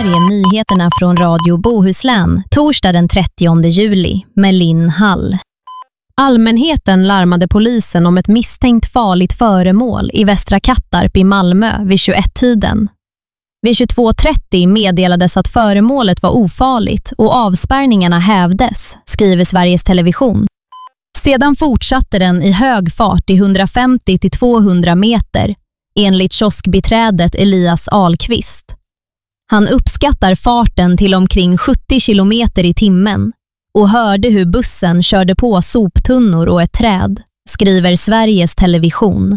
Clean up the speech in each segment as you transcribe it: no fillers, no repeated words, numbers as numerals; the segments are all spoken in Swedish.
här är nyheterna från Radio Bohuslän, torsdag den 30 juli med Linn Hall. Allmänheten larmade polisen om ett misstänkt farligt föremål i Västra Kattarp i Malmö vid 21-tiden. Vid 22.30 meddelades att föremålet var ofarligt och avspärrningarna hävdes, skriver Sveriges Television. Sedan fortsatte den i hög fart i 150-200 meter, enligt kioskbiträdet Elias Ahlqvist. Han uppskattar farten till omkring 70 kilometer i timmen och hörde hur bussen körde på soptunnor och ett träd, skriver Sveriges Television.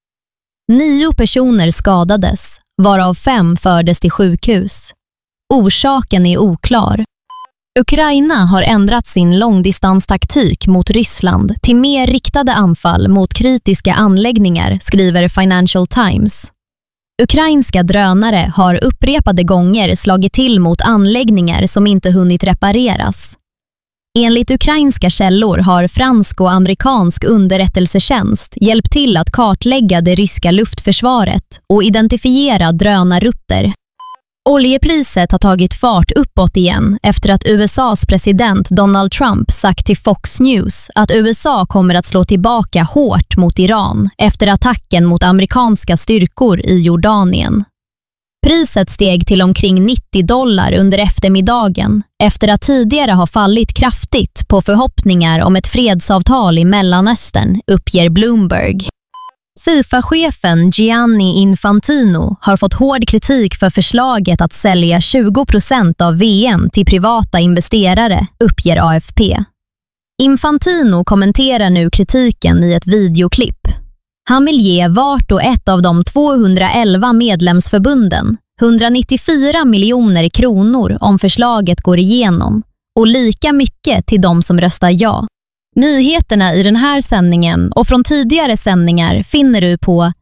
9 personer skadades, varav 5 fördes till sjukhus. Orsaken är oklar. Ukraina har ändrat sin långdistanstaktik mot Ryssland till mer riktade anfall mot kritiska anläggningar, skriver Financial Times. Ukrainska drönare har upprepade gånger slagit till mot anläggningar som inte hunnit repareras. Enligt ukrainska källor har fransk och amerikansk underrättelsetjänst hjälpt till att kartlägga det ryska luftförsvaret och identifiera drönarrutter. Oljepriset har tagit fart uppåt igen efter att USAs president Donald Trump sagt till Fox News att USA kommer att slå tillbaka hårt mot Iran efter attacken mot amerikanska styrkor i Jordanien. Priset steg till omkring $90 under eftermiddagen efter att tidigare ha fallit kraftigt på förhoppningar om ett fredsavtal i Mellanöstern, uppger Bloomberg. FIFA-chefen Gianni Infantino har fått hård kritik för förslaget att sälja 20% av VM till privata investerare, uppger AFP. Infantino kommenterar nu kritiken i ett videoklipp. Han vill ge vart och ett av de 211 medlemsförbunden 194 miljoner kronor om förslaget går igenom och lika mycket till de som röstar ja. Nyheterna i den här sändningen och från tidigare sändningar finner du på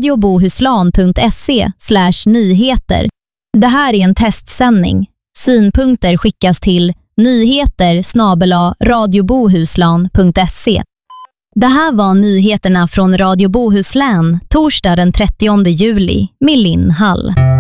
radiobohuslän.se/nyheter. Det här är en testsändning. Synpunkter skickas till nyheter@radiobohuslän.se. Det här var nyheterna från Radio Bohuslän, torsdag den 30 juli med Linn Hall.